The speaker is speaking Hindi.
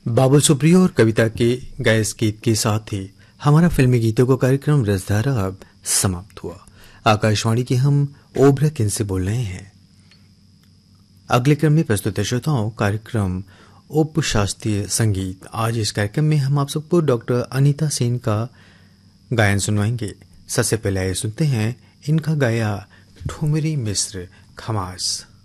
बाबुल सुप्रियो और कविता के गाए इस गीत के साथ ही हमारा फिल्मी गीतों का कार्यक्रम रसधारा अब समाप्त हुआ। आकाशवाणी के हम ओबरा किन से बोल रहे हैं। अगले क्रम में प्रस्तुत है श्रोताओं कार्यक्रम उप शास्त्रीय संगीत। आज इस कार्यक्रम में हम आप सबको डॉक्टर अनीता सेन का गायन सुनवाएंगे। सबसे पहले आइए सुनते हैं इनका गाया ठुमरी मिस्र खमास।